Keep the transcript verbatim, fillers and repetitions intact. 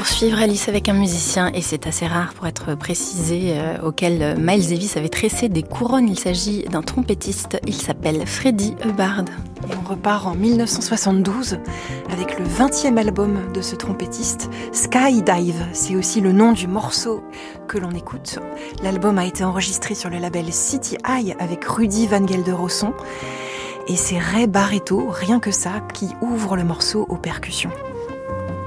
poursuivre, Alice, avec un musicien, et c'est assez rare pour être précisé, euh, auquel Miles Davis avait tressé des couronnes. Il s'agit d'un trompettiste, il s'appelle Freddie Hubbard. Et on repart en mille neuf cent soixante-douze avec le vingtième album de ce trompettiste, Skydive. C'est aussi le nom du morceau que l'on écoute. L'album a été enregistré sur le label City High avec Rudy Van Gelder au son. Et c'est Ray Barretto, rien que ça, qui ouvre le morceau aux percussions.